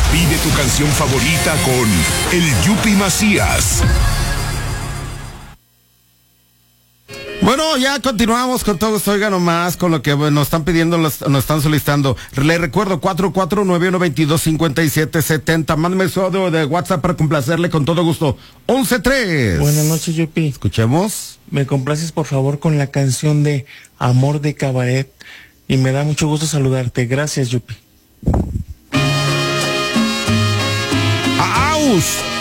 Pide tu canción favorita con el Yupi Macías. Bueno, ya continuamos con todo esto, oiga nomás, con lo que nos están pidiendo, nos están solicitando. Le recuerdo, 449-122-5770. Mándeme su audio de WhatsApp para complacerle con todo gusto. 11-3. Buenas noches, Yupi. Escuchemos. Me complaces, por favor, con la canción de Amor de Cabaret. Y me da mucho gusto saludarte. Gracias, Yupi. ¡Auch!